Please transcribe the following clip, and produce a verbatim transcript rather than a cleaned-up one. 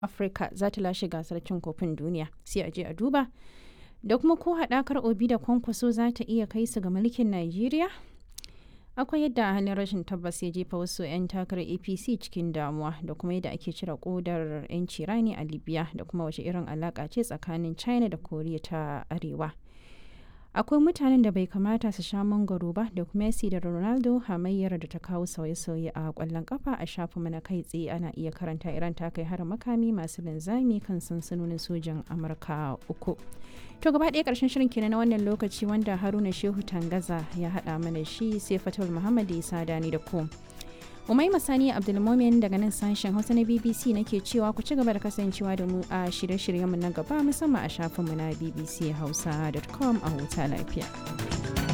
Afirka za ta lashe gasar cin kofin duniya, sai a je a duba. Da kuma ko haɗakar Obi da Kwankwaso za ta iya kai su ga mulkin Najeriya? Akwai yadda halin rashin tabbas ya jefa wasu 'yan takarar A P C cikin damuwa da kuma yadda ake cire kodar 'yanci rani a Libya da kuma wace irin alaƙa ce tsakanin China da Koriya ta Arewa. Akwai mutanen da bai kamata su sha mangwaro ba da kuma Messi da Ronaldo hamayyar da ta kawo sauye-sauye a ƙwallon kafa a shafinmu na kai tsaye ana iya karanta Iran ta kai harin makami masu linzami kan sansanonin sojan Amurka uku. To gaba ɗaya ƙarshen shirin kenan na wannan lokaci wanda Haruna Shehu Tangaza ya haɗa mana shi sai Fatul Muhammad Isa Dani da ku. Umaima Sani Abdulmumin daga nan sashen Hausa na B B C nake cewa ku ci gaba da kasancewa da mu a shirye-shiryenmu na gaba musamman a shafinmu na b b c hausa dot com a huta lafiya.